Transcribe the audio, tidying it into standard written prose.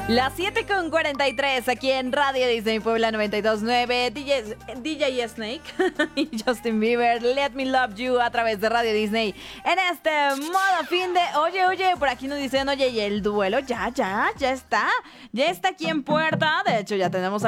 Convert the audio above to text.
Las 7:43 aquí en Radio Disney Puebla 92.9, DJ Snake y Justin Bieber, Let Me Love You a través de Radio Disney. En este modo fin de... Oye, por aquí nos dicen, oye, y el duelo ya está aquí en puerta. De hecho, ya tenemos